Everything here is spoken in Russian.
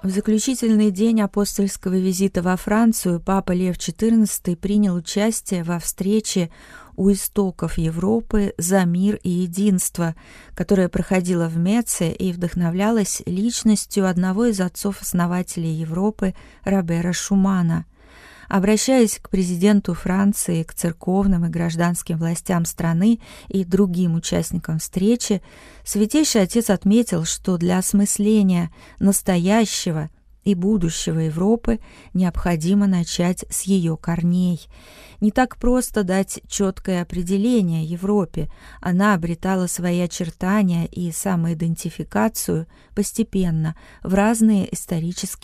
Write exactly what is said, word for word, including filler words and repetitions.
В заключительный день апостольского визита во Францию папа Лев четырнадцатый принял участие во встрече у истоков Европы за мир и единство, которая проходила в Меце и вдохновлялась личностью одного из отцов-основателей Европы Робера Шумана. Обращаясь к президенту Франции, к церковным и гражданским властям страны и другим участникам встречи, Святейший Отец отметил, что для осмысления настоящего и будущего Европы необходимо начать с ее корней. Не так просто дать четкое определение Европе, она обретала свои очертания и самоидентификацию постепенно в разные исторические